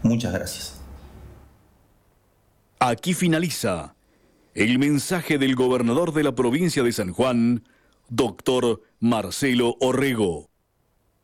Muchas gracias. Aquí finaliza el mensaje del gobernador de la provincia de San Juan, doctor Marcelo Orrego.